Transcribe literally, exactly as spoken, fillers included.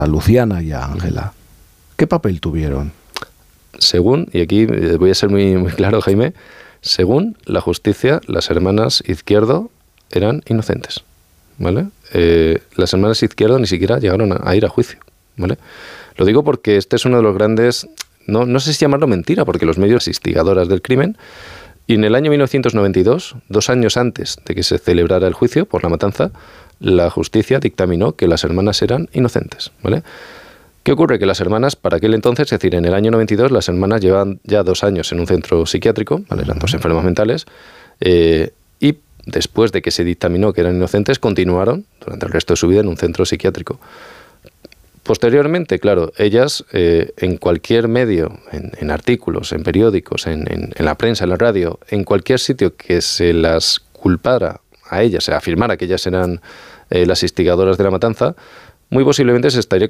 a Luciana y a Ángela. ¿Qué papel tuvieron? Según, y aquí voy a ser muy, muy claro, Jaime, según la justicia, las hermanas Izquierdo eran inocentes, ¿vale? Eh, las hermanas Izquierdo ni siquiera llegaron a, a ir a juicio, ¿vale? Lo digo porque este es uno de los grandes, no, no sé si llamarlo mentira, porque los medios instigadoras del crimen, y en el año mil novecientos noventa y dos, dos años antes de que se celebrara el juicio por la matanza, la justicia dictaminó que las hermanas eran inocentes, ¿vale? ¿Qué ocurre? Que las hermanas, para aquel entonces, es decir, en el año noventa y dos, las hermanas llevan ya dos años en un centro psiquiátrico, ¿vale? Eran dos enfermas mentales, eh, y después de que se dictaminó que eran inocentes, continuaron durante el resto de su vida en un centro psiquiátrico. Posteriormente, claro, ellas eh, en cualquier medio, en, en artículos, en periódicos, en, en, en la prensa, en la radio, en cualquier sitio que se las culpara a ellas, se afirmara que ellas eran eh, las instigadoras de la matanza, muy posiblemente se estaría